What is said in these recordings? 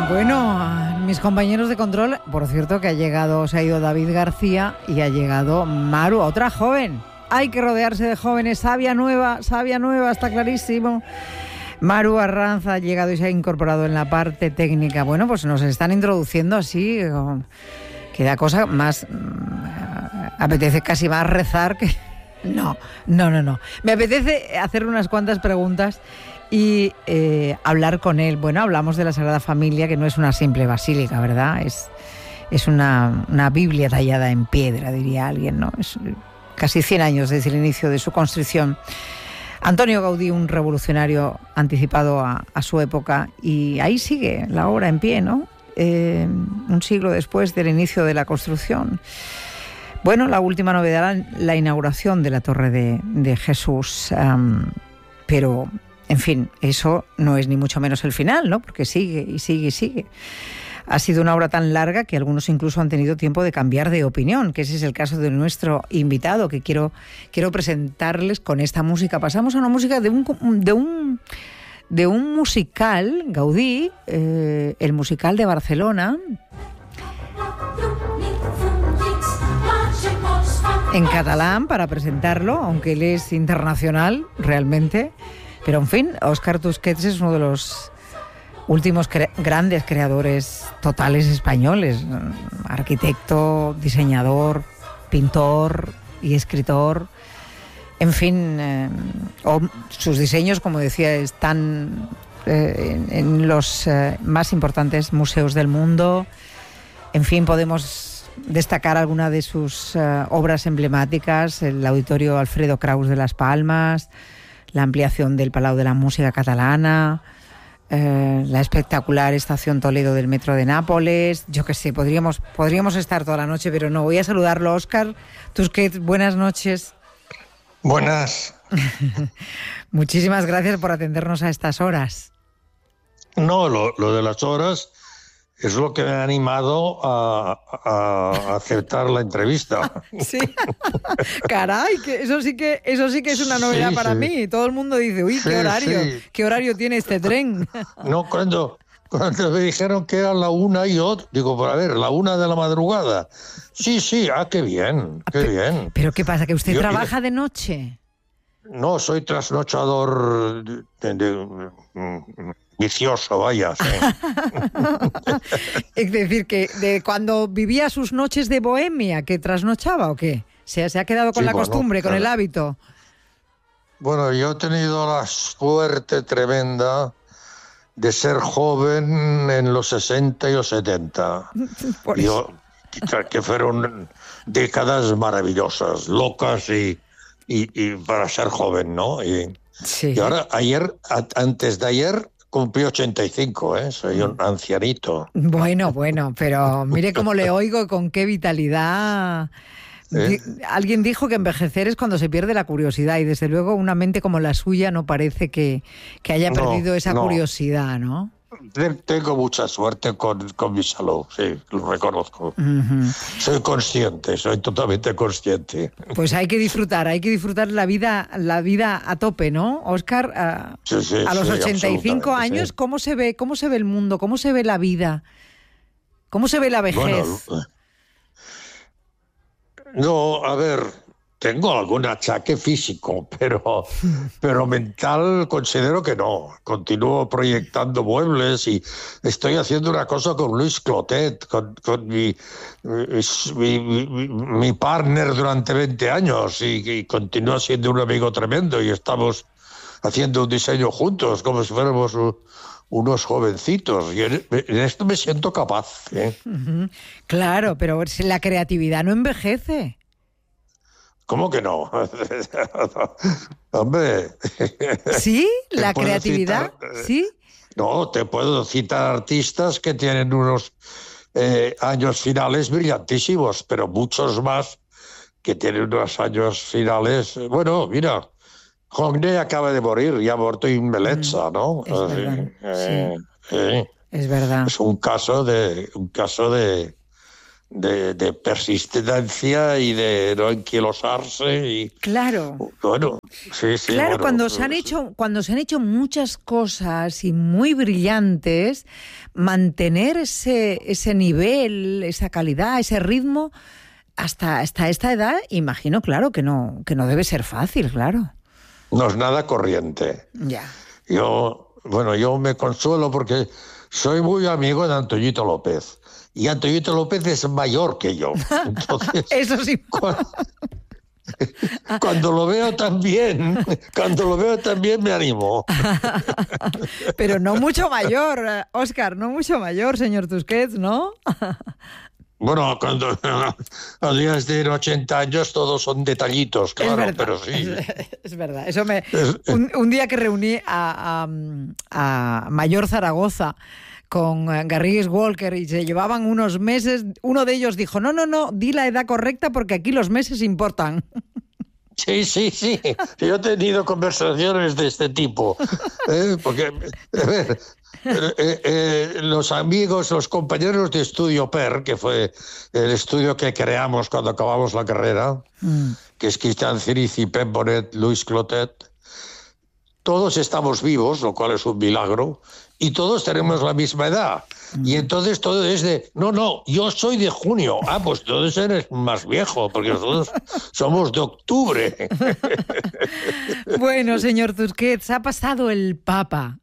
Bueno, mis compañeros de control, por cierto, que se ha ido David García y ha llegado Maru, otra joven. Hay que rodearse de jóvenes, sabia nueva, está clarísimo. Maru Arranz ha llegado y se ha incorporado en la parte técnica. Bueno, pues nos están introduciendo así, que da cosa más... apetece casi más rezar que... No. Me apetece hacer unas cuantas preguntas y hablar con él. Bueno, hablamos de la Sagrada Familia, que no es una simple basílica, ¿verdad? Es una Biblia tallada en piedra, diría alguien, ¿no? Es casi 100 años desde el inicio de su construcción. Antonio Gaudí, un revolucionario anticipado a su época, y ahí sigue la obra en pie, ¿no? Un siglo después del inicio de la construcción. Bueno, la última novedad, la inauguración de la Torre de Jesús, pero, en fin, eso no es ni mucho menos el final, ¿no? Porque sigue y sigue y sigue. Ha sido una obra tan larga que algunos incluso han tenido tiempo de cambiar de opinión, que ese es el caso de nuestro invitado, que quiero presentarles con esta música. Pasamos a una música de un musical, Gaudí, el musical de Barcelona, en catalán, para presentarlo, aunque él es internacional realmente. Pero en fin, Óscar Tusquets es uno de los últimos grandes creadores totales españoles, arquitecto, diseñador, pintor y escritor. En fin, sus diseños, como decía, están en los más importantes museos del mundo. En fin, podemos destacar alguna de sus obras emblemáticas: el Auditorio Alfredo Kraus de Las Palmas, la ampliación del Palau de la Música Catalana, la espectacular Estación Toledo del Metro de Nápoles. Yo qué sé, podríamos estar toda la noche, pero no. Voy a saludarlo. Óscar Tusquets, buenas noches. Buenas. Muchísimas gracias por atendernos a estas horas. No, lo de las horas es lo que me ha animado a aceptar la entrevista. Sí. Caray, que eso sí que es una novedad para mí. Todo el mundo dice, uy, qué horario, qué horario tiene este tren. No, cuando me dijeron que era la 1 y otro, digo, pues a ver, la 1 de la madrugada. Sí, qué bien, qué bien. ¿Pero qué pasa, que usted trabaja de noche? No, soy trasnochador vicioso, vaya. Sí. Es decir, que de cuando vivía sus noches de bohemia, ¿que trasnochaba o qué? ¿Se ha quedado con la costumbre, con el hábito? Bueno, yo he tenido la suerte tremenda de ser joven en los 60 y los 70. Que fueron décadas maravillosas, locas y para ser joven, ¿no? Sí. Y ahora, antes de ayer, cumplí 85, ¿eh? Soy un ancianito. Bueno, pero mire cómo le oigo y con qué vitalidad. Alguien dijo que envejecer es cuando se pierde la curiosidad, y desde luego una mente como la suya no parece que haya perdido esa curiosidad, ¿no? Tengo mucha suerte con mi salud, sí, lo reconozco. Uh-huh. Soy totalmente consciente. Pues hay que disfrutar la vida a tope, ¿no, Óscar? A los 85 años, sí. ¿Cómo se ve el mundo? ¿Cómo se ve la vida? ¿Cómo se ve la vejez? Bueno, no, a ver, tengo algún achaque físico, pero mental considero que no. Continúo proyectando muebles y estoy haciendo una cosa con Luis Clotet, con mi partner durante 20 años, y continúa siendo un amigo tremendo, y estamos haciendo un diseño juntos como si fuéramos unos jovencitos, y en esto me siento capaz, ¿eh? Uh-huh. Claro, pero la creatividad no envejece. ¿Cómo que no? Hombre. ¿Sí? ¿La creatividad? ¿Sí? No, te puedo citar artistas que tienen unos años finales brillantísimos, pero muchos más que tienen unos años finales... Bueno, mira, Hogne acaba de morir, ya ha muerto en Meletza, ¿no? Es verdad, sí. Es verdad. Es un caso de de persistencia y de no anquilosarse. Y, claro. Bueno, sí. Claro, bueno, cuando se han hecho muchas cosas y muy brillantes, mantener ese nivel, esa calidad, ese ritmo, hasta esta edad, imagino, claro, que no debe ser fácil, claro. No es nada corriente. Ya. Yo me consuelo porque soy muy amigo de Antoñito López. Y Antoñito López es mayor que yo. Entonces, eso sí. Cuando lo veo también me animo. Pero no mucho mayor, Óscar, no mucho mayor, señor Tusquets, ¿no? Bueno, cuando los días de 80 años todos son detallitos, claro, verdad, pero sí. Es verdad. Eso un día que reuní a Mayor Zaragoza con Garrigues Walker y se llevaban unos meses, uno de ellos dijo, no, di la edad correcta porque aquí los meses importan. Sí. Yo he tenido conversaciones de este tipo. Porque, a ver, los amigos, los compañeros de estudio PER, que fue el estudio que creamos cuando acabamos la carrera, que es Cristian Cirici, Pep Bonet, Luis Clotet, todos estamos vivos, lo cual es un milagro, y todos tenemos la misma edad. Y entonces todo es de, no, yo soy de junio. Pues entonces eres más viejo, porque nosotros somos de octubre. Bueno, señor Tusquets, ha pasado el Papa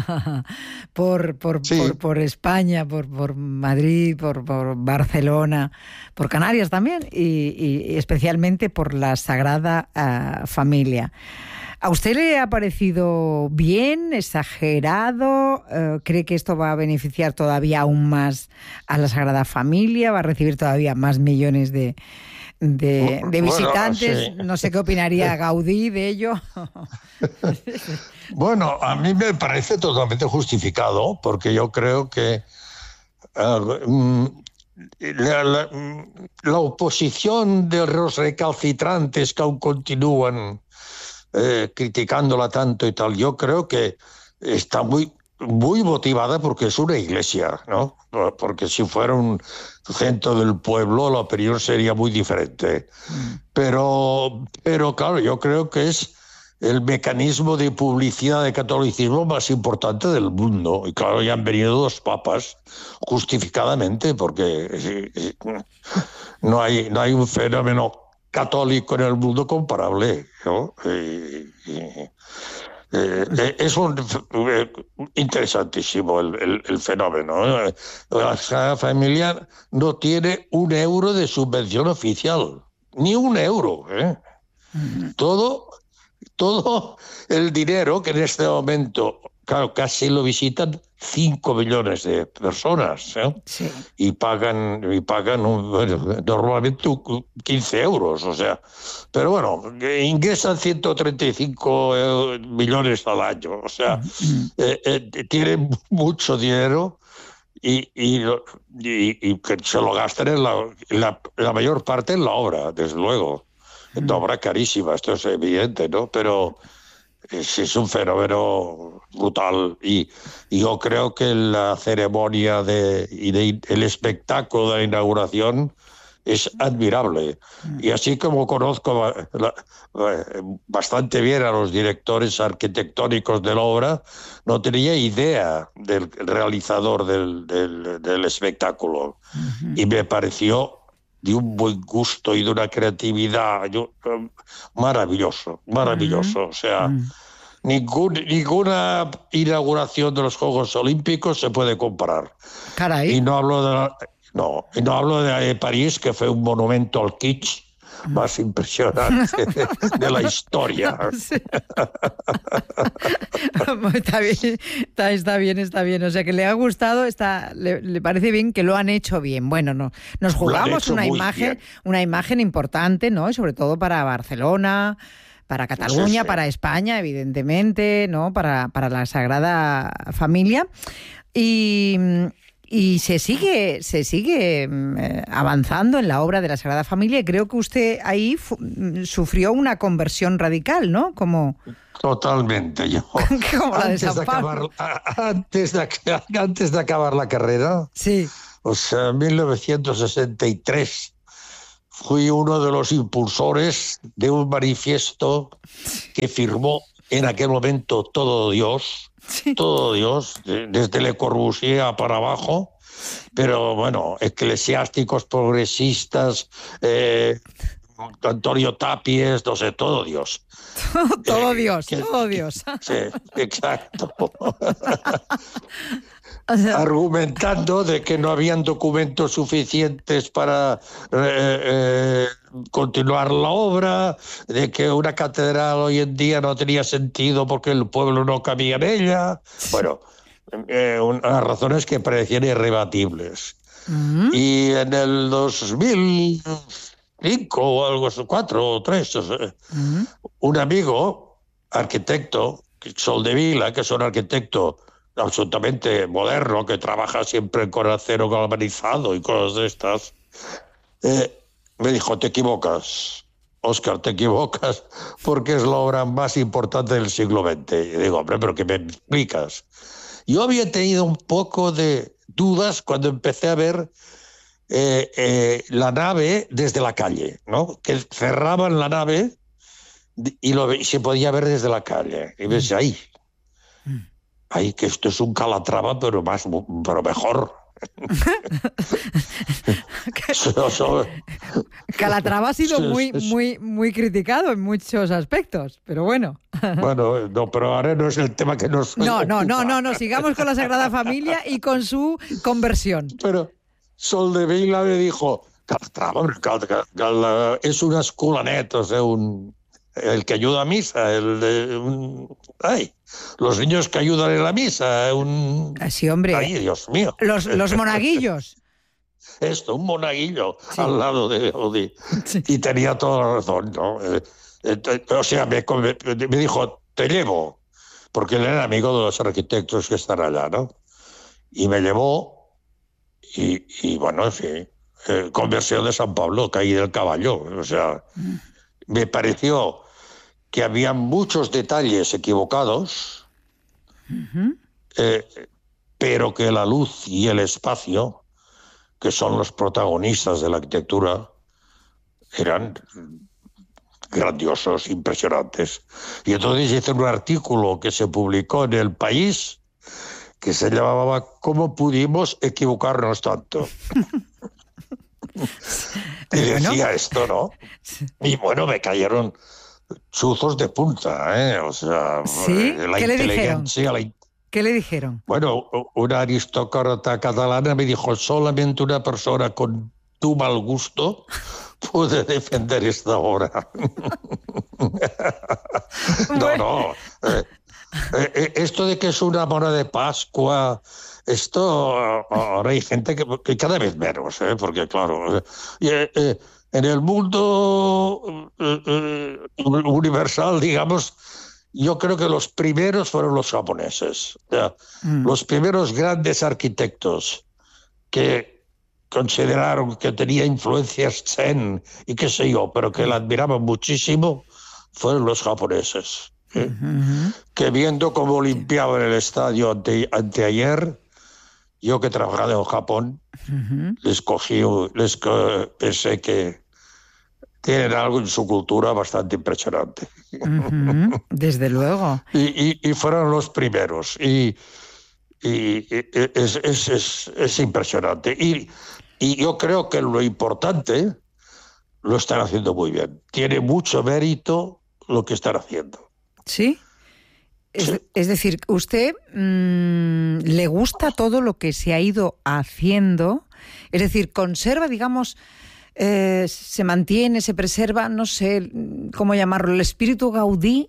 por España, por Madrid, por Barcelona, por Canarias también, y especialmente por la Sagrada Familia. ¿A usted le ha parecido bien, exagerado? ¿Cree que esto va a beneficiar todavía aún más a la Sagrada Familia? ¿Va a recibir todavía más millones de visitantes? Bueno, sí. No sé qué opinaría Gaudí de ello. Bueno, a mí me parece totalmente justificado, porque yo creo que la oposición de los recalcitrantes que aún continúan criticándola tanto y tal, yo creo que está muy motivada porque es una iglesia, ¿no? Porque si fuera un centro del pueblo la opinión sería muy diferente. Pero claro, yo creo que es el mecanismo de publicidad del catolicismo más importante del mundo. Y claro, ya han venido dos papas justificadamente, porque no hay un fenómeno católico en el mundo comparable, ¿no? Es interesantísimo el fenómeno. La Sagrada Familia no tiene un euro de subvención oficial, ni un euro. Todo el dinero que en este momento, claro, casi lo visitan 5 millones de personas, Sí. y pagan normalmente 15 euros, o sea, pero bueno, ingresan 135 millones al año, o sea, tienen mucho dinero y que se lo gastan en la mayor parte en la obra, desde luego. En la obra carísima, esto es evidente, ¿no? Pero es un fenómeno brutal y yo creo que la ceremonia el espectáculo de la inauguración es admirable. Y así como conozco bastante bien a los directores arquitectónicos de la obra, no tenía idea del realizador del espectáculo. Y me pareció de un buen gusto y de una creatividad maravilloso. O sea, ninguna inauguración de los Juegos Olímpicos se puede comparar. Caray. Y no hablo de París, que fue un monumento al kitsch más impresionante de la historia. Sí. Está bien. O sea, que le ha gustado, le parece bien, que lo han hecho bien. Bueno, nos jugamos una imagen importante, ¿no? Y sobre todo para Barcelona, para Cataluña, sí. Para España, evidentemente, ¿no? Para la Sagrada Familia. Y se sigue avanzando en la obra de la Sagrada Familia, y creo que usted ahí sufrió una conversión radical, ¿no? Totalmente. Yo como la de San Pablo. Antes de acabar la carrera, sí. O sea, en 1963 fui uno de los impulsores de un manifiesto que firmó en aquel momento todo Dios, desde Le Corbusier para abajo, pero bueno, eclesiásticos, progresistas, Antonio Tapies, no sé, todo Dios. Todo Dios. Sí, exacto. Argumentando de que no habían documentos suficientes para continuar la obra, de que una catedral hoy en día no tenía sentido porque el pueblo no cabía en ella. Bueno, unas razones que parecían irrebatibles. Y en el 2005 o algo así, 4 o 3, un amigo, arquitecto, Soldevila, que es un arquitecto absolutamente moderno, que trabaja siempre con acero galvanizado y cosas de estas, me dijo: te equivocas, Óscar, te equivocas, porque es la obra más importante del siglo XX. Y digo: hombre, ¿pero qué me explicas? Yo había tenido un poco de dudas cuando empecé a ver la nave desde la calle, ¿no? Que cerraban la nave y se podía ver desde la calle. Y ves ahí, que esto es un Calatrava, pero mejor. Calatrava ha sido muy criticado en muchos aspectos, pero bueno. Bueno, no, pero ahora no es el tema que nos No, sigamos con la Sagrada Familia y con su conversión. Pero Soldevila me dijo: Calatrava es un escolanet, o sea, el que ayuda a misa, los niños que ayudan en la misa, sí, hombre. Ay, Dios mío. Los monaguillos. Un monaguillo al lado de Gaudí. Sí. Y tenía toda la razón, ¿no? O sea, me dijo: te llevo, porque él era amigo de los arquitectos que están allá, ¿no? Y me llevó, y bueno, en fin, conversión de San Pablo, caí del caballo. O sea, me pareció que había muchos detalles equivocados, pero que la luz y el espacio, que son los protagonistas de la arquitectura, eran grandiosos, impresionantes. Y entonces hice un artículo que se publicó en El País, que se llamaba ¿Cómo pudimos equivocarnos tanto? Y decía esto, ¿no? Y bueno, me cayeron chuzos de punta, O sea, ¿sí? La inteligencia... ¿Qué le dijeron? Bueno, una aristócrata catalana me dijo: solamente una persona con tu mal gusto puede defender esta obra. No. Esto de que es una mora de Pascua, esto ahora hay gente que cada vez menos, porque claro, en el mundo universal, digamos, yo creo que los primeros fueron los japoneses. Los primeros grandes arquitectos que consideraron que tenía influencias zen y qué sé yo, pero que la admiraban muchísimo, fueron los japoneses. Que viendo cómo limpiaban el estadio anteayer, yo que he trabajado en Japón, pensé que tienen algo en su cultura bastante impresionante. Desde luego. Y fueron los primeros. Y es impresionante. Y yo creo que lo importante lo están haciendo muy bien. Tiene mucho mérito lo que están haciendo. ¿Sí? Es decir, ¿usted le gusta todo lo que se ha ido haciendo? Es decir, conserva, digamos... se mantiene, se preserva, no sé cómo llamarlo, el espíritu Gaudí.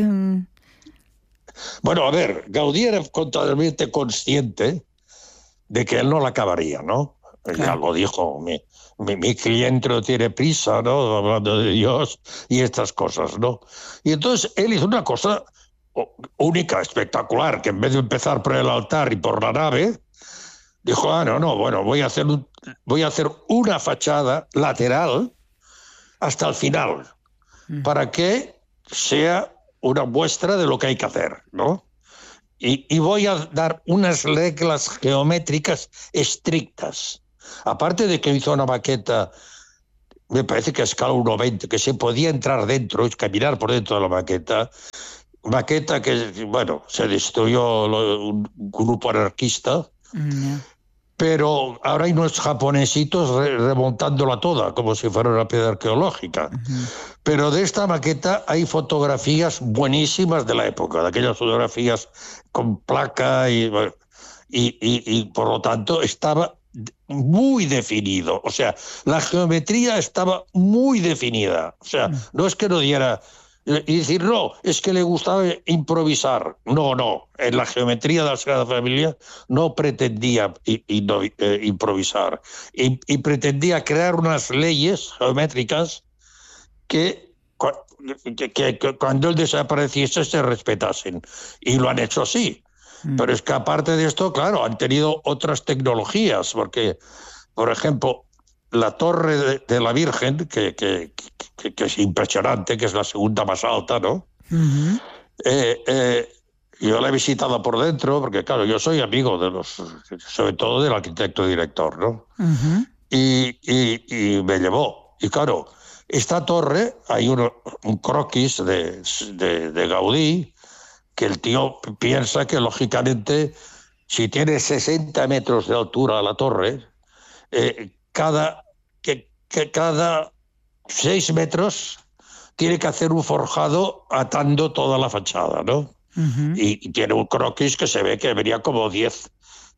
Bueno, a ver, Gaudí era totalmente consciente de que él no la acabaría, ¿no? Claro. Ya lo dijo, mi cliente no tiene prisa, ¿no? Hablando de Dios y estas cosas, ¿no? Y entonces él hizo una cosa única, espectacular, que en vez de empezar por el altar y por la nave, dijo: bueno, voy a hacer una fachada lateral hasta el final, para que sea una muestra de lo que hay que hacer, ¿no? Y voy a dar unas reglas geométricas estrictas. Aparte de que hizo una maqueta, me parece que a escala 1:20, que se podía entrar dentro y caminar por dentro de la maqueta que, bueno, se destruyó un grupo anarquista, pero ahora hay unos japonesitos remontándola toda, como si fuera una piedra arqueológica. Pero de esta maqueta hay fotografías buenísimas de la época, de aquellas fotografías con placa y por lo tanto estaba muy definido. O sea, la geometría estaba muy definida. O sea, no es que no diera... Y decir, no, es que le gustaba improvisar. No. En la geometría de la Sagrada Familia no pretendía improvisar. Y pretendía crear unas leyes geométricas que cuando él desapareciese se respetasen. Y lo han hecho así. Pero es que aparte de esto, claro, han tenido otras tecnologías. Porque, por ejemplo, la torre de la Virgen, que es impresionante, que es la segunda más alta, ¿no? Yo la he visitado por dentro, porque claro, yo soy amigo sobre todo del arquitecto director, ¿no? Y me llevó. Y claro, esta torre, hay un croquis de Gaudí, que el tío piensa que lógicamente, si tiene 60 metros de altura la torre, cada 6 metros tiene que hacer un forjado atando toda la fachada, ¿no? Y tiene un croquis que se ve que venía como 10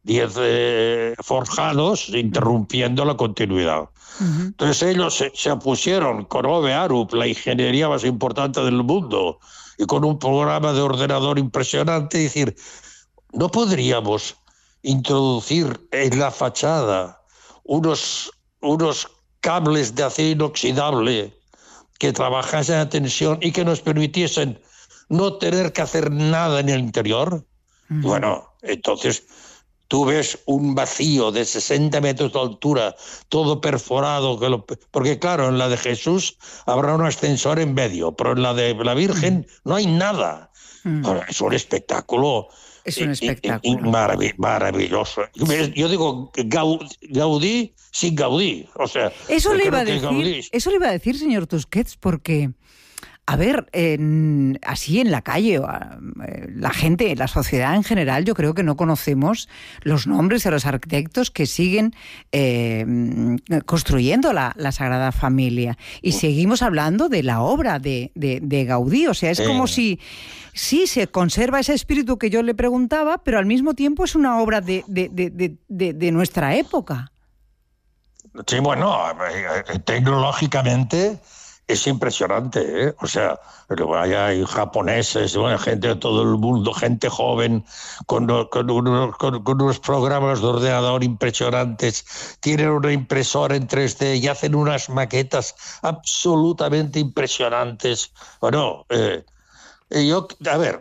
forjados interrumpiendo la continuidad. Entonces ellos se opusieron con Ove Arup, la ingeniería más importante del mundo, y con un programa de ordenador impresionante, decir, ¿no podríamos introducir en la fachada unos cables de acero inoxidable que trabajasen a tensión y que nos permitiesen no tener que hacer nada en el interior? Bueno, entonces tú ves un vacío de 60 metros de altura, todo perforado, porque claro, en la de Jesús habrá un ascensor en medio, pero en la de la Virgen no hay nada. Es un espectáculo. Es un espectáculo. Maravilloso. Yo digo Gaudí sin Gaudí. O sea, eso le iba a decir, señor Tusquets, porque, a ver, así en la calle, la gente, la sociedad en general, yo creo que no conocemos los nombres de los arquitectos que siguen construyendo la Sagrada Familia. Y seguimos hablando de la obra de Gaudí. O sea, es como si... Sí, se conserva ese espíritu que yo le preguntaba, pero al mismo tiempo es una obra de nuestra época. Sí, bueno, tecnológicamente es impresionante, ¿eh? O sea, hay japoneses, gente de todo el mundo, gente joven, con unos programas de ordenador impresionantes, tienen una impresora en 3D y hacen unas maquetas absolutamente impresionantes. Bueno, a ver,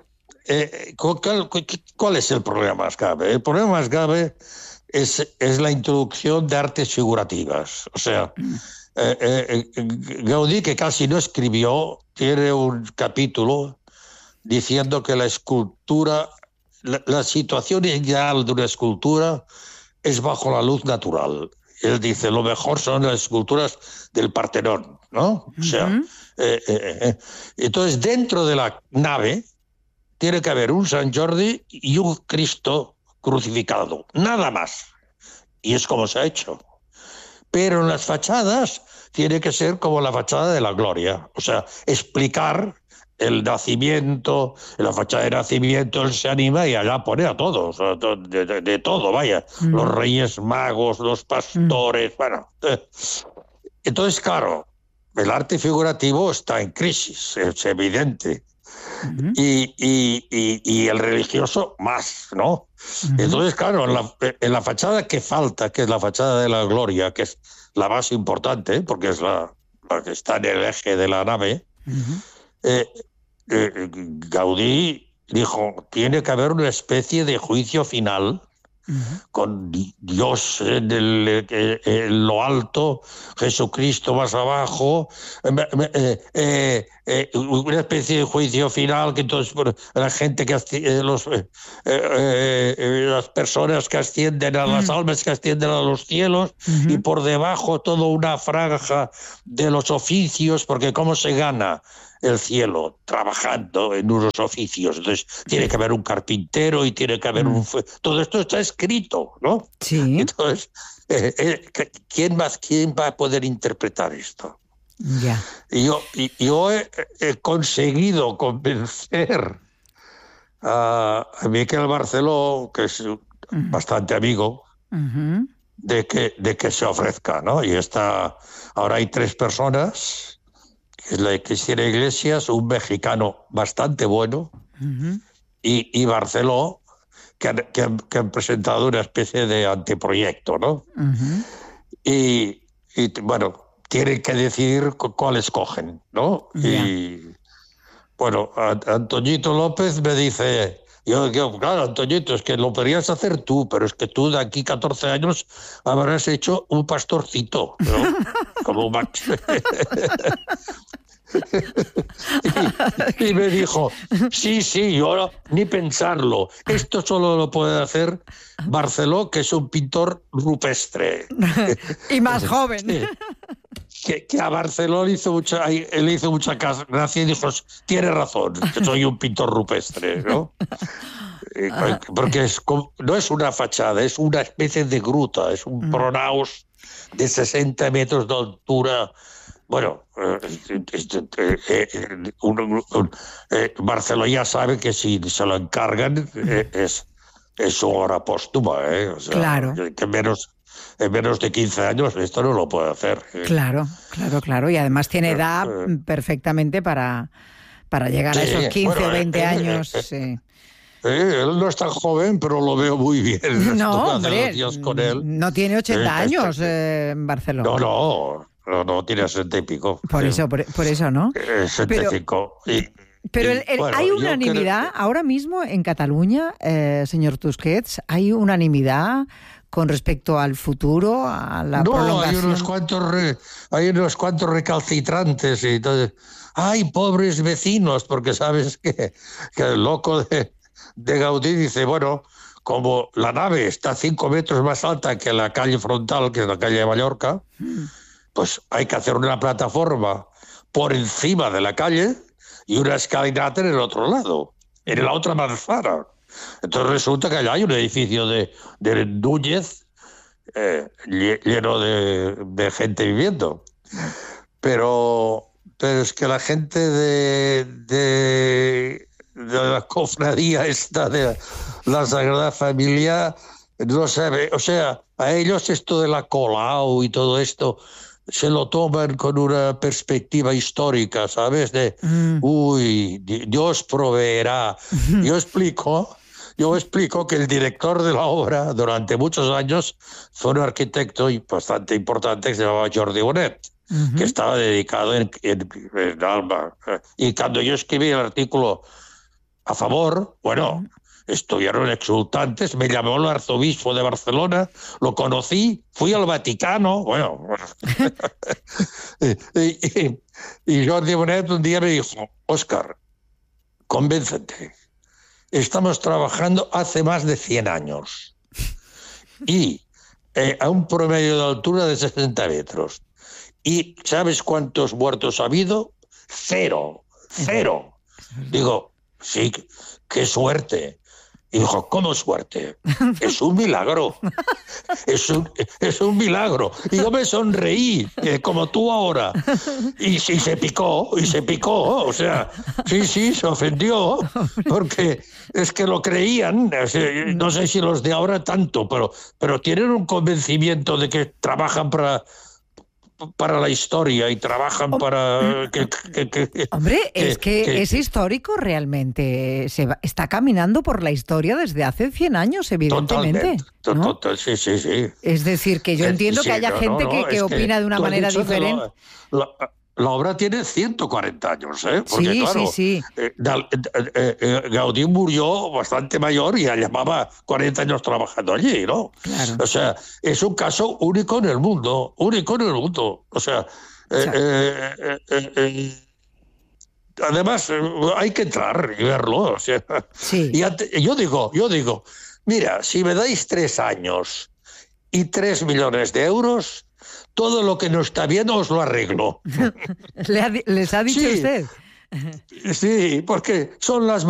¿cuál es el problema más grave? El problema más grave es la introducción de artes figurativas. O sea, Gaudí, que casi no escribió, tiene un capítulo diciendo que la escultura, la situación ideal de una escultura es bajo la luz natural. Él dice, lo mejor son las esculturas del Partenón, ¿no? O sea, entonces dentro de la nave tiene que haber un Sant Jordi y un Cristo crucificado, nada más. Y es como se ha hecho. Pero en las fachadas tiene que ser como la fachada de la Gloria, o sea, explicar el nacimiento, en la fachada de nacimiento él se anima y allá pone a todos, de todo, vaya, los reyes magos, los pastores, bueno. Entonces, claro, el arte figurativo está en crisis, es evidente. Y el religioso más, ¿no? Entonces, claro, en la fachada que falta, que es la fachada de la Gloria, que es la más importante, porque es la que está en el eje de la nave, Gaudí dijo, tiene que haber una especie de juicio final con Dios en lo alto, Jesucristo más abajo, una especie de juicio final que entonces la gente que las personas que ascienden a las almas que ascienden a los cielos, y por debajo toda una franja de los oficios, porque ¿cómo se gana el cielo? Trabajando en unos oficios. Entonces tiene que haber un carpintero y tiene que haber todo esto está escrito, ¿no? Sí. Entonces, ¿quién va a poder interpretar esto? Ya. Yo he conseguido convencer a Miquel Barceló, que es bastante amigo, de que se ofrezca, ¿no? Y ahora hay 3 personas, que es la Cristina Iglesias, un mexicano bastante bueno, y Barceló, que han presentado una especie de anteproyecto, ¿no? Y bueno, tienen que decidir cuál escogen, ¿no? Y bueno, Antoñito López me dice, yo claro, Antoñito, es que lo podrías hacer tú, pero es que tú de aquí 14 años habrás hecho un pastorcito, ¿no? Como Max. y me dijo, sí, yo ni pensarlo, esto solo lo puede hacer Barceló, que es un pintor rupestre. Y más joven. Que a Barceló le hizo mucha gracia y dijo, tiene razón, que soy un pintor rupestre, ¿no? Porque no es una fachada, es una especie de gruta, es un pronaos de 60 metros de altura. Bueno, Barceló ya sabe que si se lo encargan es su obra póstuma, o sea, claro. Que en menos de 15 años esto no lo puede hacer. Claro. Y además tiene edad perfectamente para llegar a esos 15 o 20 años. Sí. Él no es tan joven, pero lo veo muy bien. No, hombre, con él. No tiene 80 años en Barcelona. No, tiene 60 y pico. Por eso, ¿no? 75. Pero hay unanimidad ahora mismo en Cataluña, señor Tusquets, hay unanimidad con respecto al futuro, a la prolongación. Hay unos cuantos recalcitrantes y entonces, ¡ay, pobres vecinos! Porque sabes que el loco de Gaudí dice, bueno, como la nave está 5 metros más alta que la calle frontal, que es la calle de Mallorca, pues hay que hacer una plataforma por encima de la calle y una escalinata en el otro lado, en la otra manzana. Entonces resulta que allá hay un edificio de Núñez lleno de gente viviendo. Pero es que la gente de la cofradía esta de la Sagrada Familia no sabe, o sea, a ellos esto de la Colau y todo esto se lo toman con una perspectiva histórica, ¿sabes? Dios proveerá. Yo explico que el director de la obra durante muchos años fue un arquitecto bastante importante que se llamaba Jordi Bonet, que estaba dedicado en Alba. Y cuando yo escribí el artículo a favor, bueno, estuvieron exultantes, me llamó el arzobispo de Barcelona, lo conocí, fui al Vaticano, bueno. y Jordi Bonet un día me dijo, Óscar, convéncete, estamos trabajando hace más de 100 años y a un promedio de altura de 60 metros. ¿Y sabes cuántos muertos ha habido? Cero. Digo, sí, qué suerte. Y dijo, ¿cómo suerte? Es un milagro. Es un milagro. Y yo me sonreí, como tú ahora. Y se picó. O sea, sí, se ofendió. Porque es que lo creían. No sé si los de ahora tanto, pero tienen un convencimiento de que trabajan para la historia y trabajan para... Hombre, es que es histórico realmente. Está caminando por la historia desde hace 100 años, evidentemente. Total, sí. Es decir, que yo entiendo que haya gente que opina de una manera diferente. la obra tiene 140 años, ¿eh? Porque, sí, claro, sí. Gaudí murió bastante mayor y ya llevaba 40 años trabajando allí, ¿no? Claro. O sea, es un caso único en el mundo, O sea, además, hay que entrar y verlo. O sea, sí. yo digo, mira, si me dais 3 años y 3 millones de euros, todo lo que no está bien os lo arreglo. ¿Les ha dicho Sí, usted? sí, porque son las